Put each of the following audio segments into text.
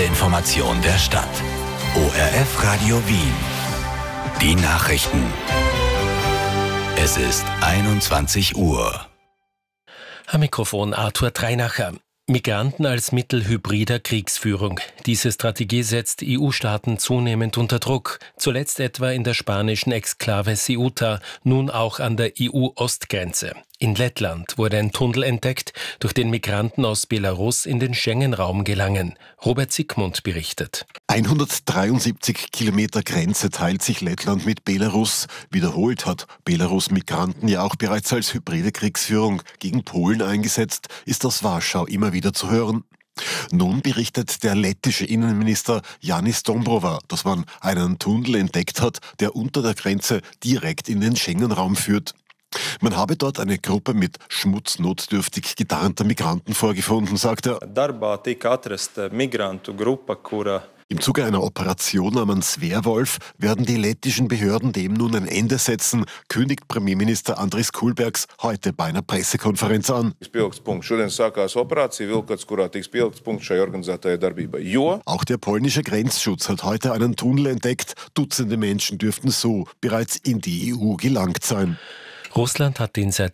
erste Information der Stadt. ORF Radio Wien. Die Nachrichten. Es ist 21 Uhr. Am Mikrofon Arthur Treinacher. Migranten als Mittel hybrider Kriegsführung. Diese Strategie setzt EU-Staaten zunehmend unter Druck. Zuletzt etwa in der spanischen Exklave Ceuta, nun auch an der EU-Ostgrenze. In Lettland wurde ein Tunnel entdeckt, durch den Migranten aus Belarus in den Schengen-Raum gelangen. Robert Siegmund berichtet. 173 Kilometer Grenze teilt sich Lettland mit Belarus. Wiederholt hat Belarus Migranten ja auch bereits als hybride Kriegsführung gegen Polen eingesetzt, ist aus Warschau immer wieder zu hören. Nun berichtet der lettische Innenminister Jānis Dombrova, dass man einen Tunnel entdeckt hat, der unter der Grenze direkt in den Schengen-Raum führt. Man habe dort eine Gruppe mit schmutznotdürftig getarnter Migranten vorgefunden, sagt er. Im Zuge einer Operation namens Werwolf werden die lettischen Behörden dem nun ein Ende setzen, kündigt Premierminister Andris Kulbergs heute bei einer Pressekonferenz an. Auch der polnische Grenzschutz hat heute einen Tunnel entdeckt. Dutzende Menschen dürften so bereits in die EU gelangt sein. Russland hat den seit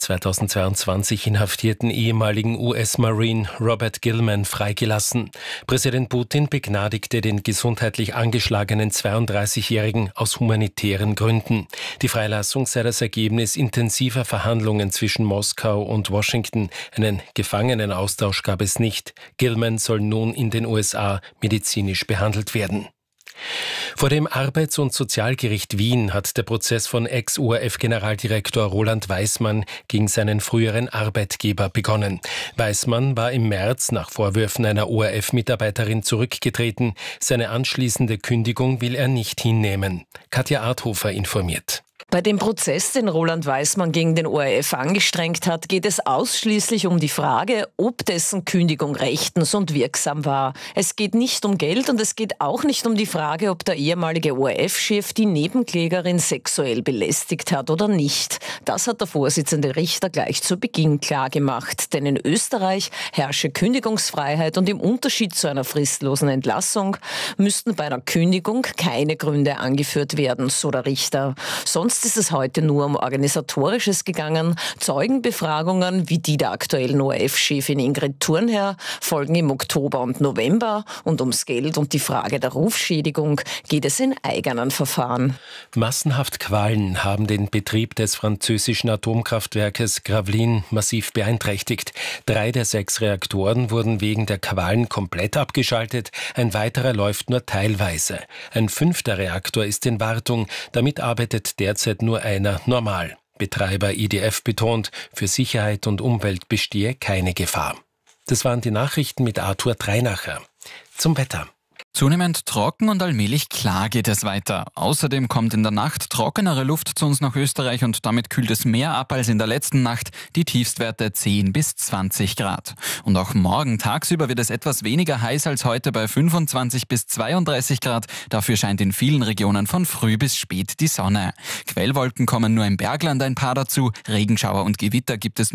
2022 inhaftierten ehemaligen US-Marine Robert Gilman freigelassen. Präsident Putin begnadigte den gesundheitlich angeschlagenen 32-Jährigen aus humanitären Gründen. Die Freilassung sei das Ergebnis intensiver Verhandlungen zwischen Moskau und Washington. Einen Gefangenenaustausch gab es nicht. Gilman soll nun in den USA medizinisch behandelt werden. Vor dem Arbeits- und Sozialgericht Wien hat der Prozess von Ex-ORF-Generaldirektor Roland Weismann gegen seinen früheren Arbeitgeber begonnen. Weismann war im März nach Vorwürfen einer ORF-Mitarbeiterin zurückgetreten. Seine anschließende Kündigung will er nicht hinnehmen. Katja Arthofer informiert. Bei dem Prozess, den Roland Weismann gegen den ORF angestrengt hat, geht es ausschließlich um die Frage, ob dessen Kündigung rechtens und wirksam war. Es geht nicht um Geld und es geht auch nicht um die Frage, ob der ehemalige ORF-Chef die Nebenklägerin sexuell belästigt hat oder nicht. Das hat der Vorsitzende Richter gleich zu Beginn klargemacht. Denn in Österreich herrsche Kündigungsfreiheit und im Unterschied zu einer fristlosen Entlassung müssten bei einer Kündigung keine Gründe angeführt werden, so der Richter. Sonst ist es heute nur um Organisatorisches gegangen. Zeugenbefragungen wie die der aktuellen ORF-Chefin Ingrid Thurnherr folgen im Oktober und November. Und ums Geld und die Frage der Rufschädigung geht es in eigenen Verfahren. Massenhaft Quallen haben den Betrieb des französischen Atomkraftwerkes Gravelines massiv beeinträchtigt. 3 der 6 Reaktoren wurden wegen der Quallen komplett abgeschaltet. Ein weiterer läuft nur teilweise. Ein 5. Reaktor ist in Wartung. Damit arbeitet derzeit nur einer normal. Betreiber EDF betont, für Sicherheit und Umwelt bestehe keine Gefahr. Das waren die Nachrichten mit Arthur Treinacher. Zum Wetter. Zunehmend trocken und allmählich klar geht es weiter. Außerdem kommt in der Nacht trockenere Luft zu uns nach Österreich und damit kühlt es mehr ab als in der letzten Nacht. Die Tiefstwerte 10 bis 20 Grad. Und auch morgen tagsüber wird es etwas weniger heiß als heute bei 25 bis 32 Grad. Dafür scheint in vielen Regionen von früh bis spät die Sonne. Quellwolken kommen nur im Bergland ein paar dazu. Regenschauer und Gewitter gibt es